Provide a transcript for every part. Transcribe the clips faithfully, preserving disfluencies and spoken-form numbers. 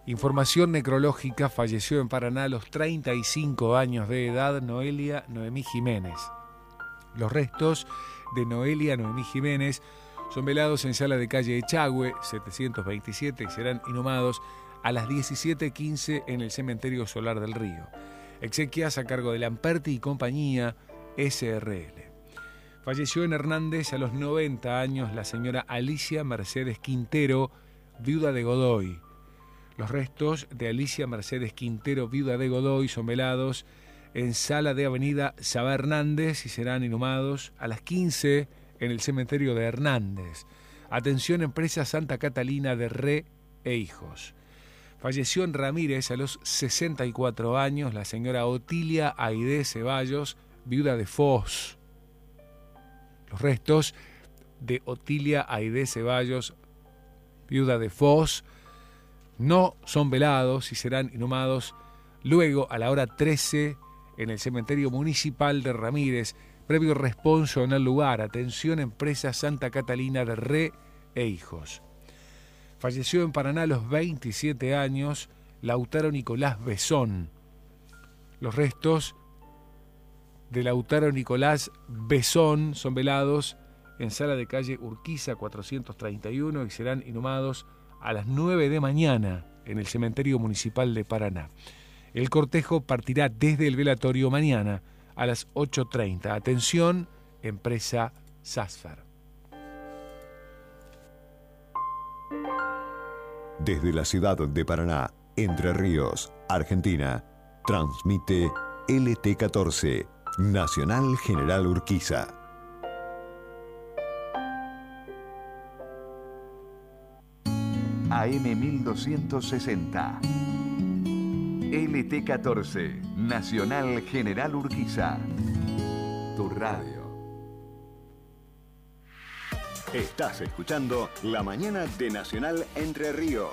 Información necrológica: falleció en Paraná a los treinta y cinco años de edad Noelia Noemí Jiménez. Los restos de Noelia Noemí Jiménez son velados en Sala de Calle Echagüe, setecientos veintisiete, y serán inhumados a las diecisiete quince en el Cementerio Solar del Río. Exequias a cargo de Lamperti y Compañía S R L. Falleció en Hernández a los noventa años la señora Alicia Mercedes Quintero, viuda de Godoy. Los restos de Alicia Mercedes Quintero, viuda de Godoy, son velados en Sala de Avenida Sabá Hernández y serán inhumados a las quince en el cementerio de Hernández. Atención, empresa Santa Catalina de Re e Hijos. Falleció en Ramírez a los sesenta y cuatro años la señora Otilia Aidé Ceballos, viuda de Foz. Los restos de Otilia Aidé Ceballos, viuda de Foz, no son velados y serán inhumados luego a la hora trece en el cementerio municipal de Ramírez, previo responso en el lugar. Atención, empresa Santa Catalina de Re e Hijos. Falleció en Paraná a los veintisiete años Lautaro Nicolás Besón. Los restos de Lautaro Nicolás Besón son velados en Sala de Calle Urquiza cuatrocientos treinta y uno y serán inhumados a las nueve de mañana en el cementerio municipal de Paraná. El cortejo partirá desde el velatorio mañana a las ocho treinta. Atención, empresa Sasfar. Desde la ciudad de Paraná, Entre Ríos, Argentina, transmite L T catorce, Nacional General Urquiza. A M mil doscientos sesenta. L T catorce, Nacional General Urquiza. Tu radio. Estás escuchando La Mañana de Nacional Entre Ríos.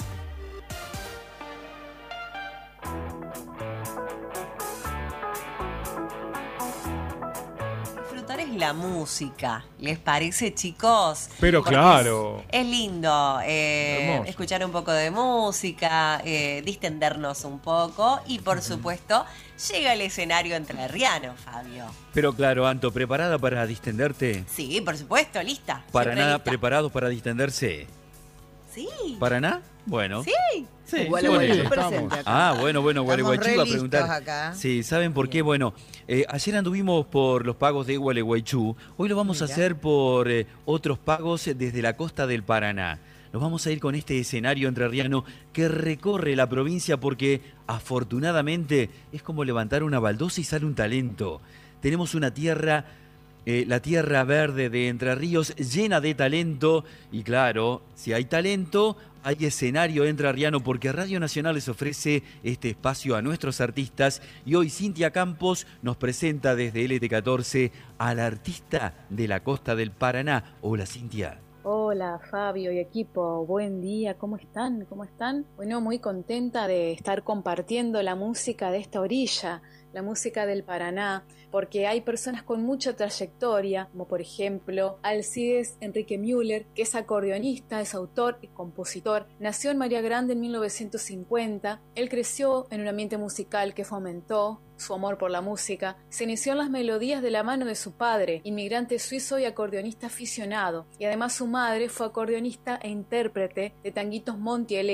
Disfrutar es la música, ¿les parece, chicos? Pero Porque claro. Es, es lindo eh, escuchar un poco de música, eh, distendernos un poco y, por supuesto, llega el escenario entrerriano, Fabio. Pero claro, Anto, ¿preparada para distenderte? Sí, por supuesto, lista. ¿Para nada lista. preparados para distenderse? Sí. ¿Para nada? Bueno. Sí. Sí, Gualeguaychú sí, presente acá. Ah, bueno, bueno, Gualeguaychú iba a preguntar. Acá. Sí, ¿saben por qué? Bueno, eh, ayer anduvimos por los pagos de Gualeguaychú. Hoy lo vamos Mira. a hacer por eh, otros pagos desde la costa del Paraná. Nos vamos a ir con este escenario entrerriano que recorre la provincia porque, afortunadamente, es como levantar una baldosa y sale un talento. Tenemos una tierra, eh, la tierra verde de Entre Ríos, llena de talento. Y claro, si hay talento, hay escenario entrerriano porque Radio Nacional les ofrece este espacio a nuestros artistas. Y hoy Cintia Campos nos presenta desde L T catorce al artista de la costa del Paraná. Hola, Cintia. Hola Fabio y equipo, buen día, ¿cómo están? ¿Cómo están? Bueno, muy contenta de estar compartiendo la música de esta orilla, la música del Paraná, porque hay personas con mucha trayectoria, como por ejemplo Alcides Enrique Müller, que es acordeonista, es autor y compositor. Nació en María Grande en mil novecientos cincuenta. Él creció en un ambiente musical que fomentó su amor por la música. Se inició en las melodías de la mano de su padre, inmigrante suizo y acordeonista aficionado, y además su madre fue acordeonista e intérprete de tanguitos Montiel